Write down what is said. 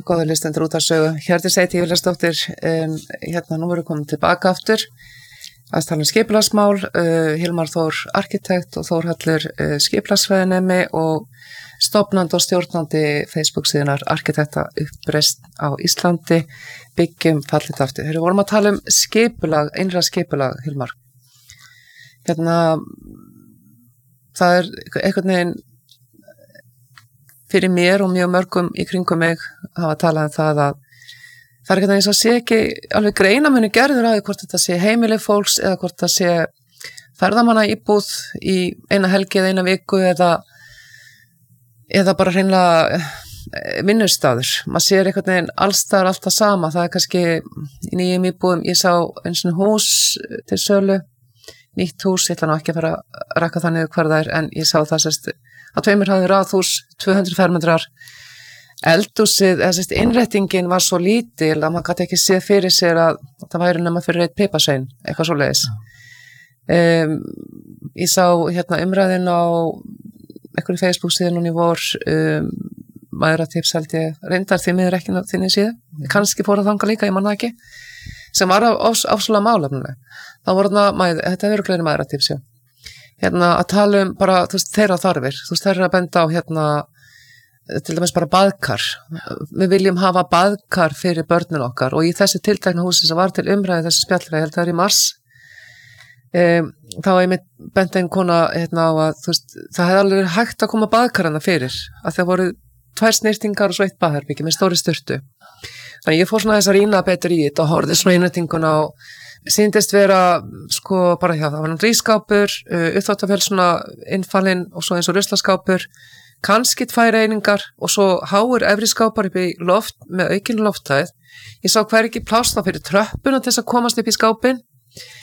góða listendur út af sögu. Hjördís heiti Júlíusdóttir, hérna nú erum við komin tilbaka aftur að tala skipulagsmál, Hilmar Þór arkitekt og Þórhallur skipulagsfræðinemi og stofnandi og stjórnandi Facebook síðunar Arkitekta uppreisn á Íslandi, byggjum fallit aftur. Þegar við vorum að tala skipulag, innra skipulag, Hilmar. Hérna, það einhvern veginn fyrir mér og mjög mörgum í kringum mig hafa talað það að það ekki eins og sé ekki alveg greinamuni gerður á því hvort þetta sé heimili fólks eða hvort þetta sé ferðamanna íbúð í eina helgi eða eina viku eða bara hreinlega vinnustaður. Maður sér einhvern veginn allstaðar alltaf sama. Það kannski í nýjum íbúðum, ég sá eins og hús til sölu, nýtt hús, ég ætla nú ekki að fara að rakka þannig hver það en ég sá það sérst að tveimur hafði raðhús, 200 fermetrar. Eldhúsið, innréttingin var svo lítil að maður gat ekki séð fyrir sér að það væri nema fyrir eitt piparsvein, eitthvað svoleiðis. Ég sá hérna umræðin á einhverju Facebook síðan núna í vor, mæðratips held ég, reyndar því miður ekki þinni síðu, kannski fór að þanga líka, ég manna ekki, sem var ásvöla málefnileg. Það voru þetta er örugglega mæðratips, já. Hérna að tala bara, þú veist, þeirra þarfir, þú veist, þeirra að benda á hérna, til dæmis bara baðkar. Við viljum hafa baðkar fyrir börnin okkar og í þessi tiltekna húsi sem var til umræði þessi spjallra, ég held það í mars, þá var ég með benda einn kona hérna á að, þú veist, það hefði alveg verið hægt að koma baðkarana fyrir, að það voru 2 snyrtingar og svo 1 baðherbyggi með stóri sturtu. Þannig ég fór svona þess að rýna betur í þetta og horfði svona innréttinguna og sýndist vera, sko, bara hjá það var rískápur, uppþvottavél svona innfallinn og svo eins og ruslaskapur, kannski 2 einingar og svo háir efri skápar upp í loft með aukinn lofthæð. Ég sá hvergi pláss þá fyrir tröppuna til þess að komast upp í skápin.